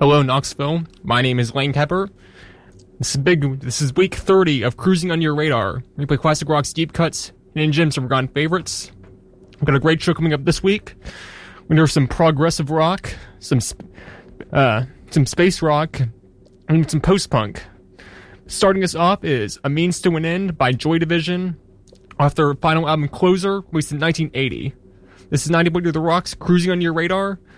Hello, Knoxville. My name is Lane Kepper. This is week 30 of Cruising Under Your Radar. We play classic rock's deep cuts and gems from forgotten favorites. We've got a great show coming up this week. We're gonna hear some progressive rock, some space rock, and some post-punk. Starting us off is A Means to an End by Joy Division, off their final album Closer, released in 1980. This is 90.2 The Rock's Cruising on Your Radar.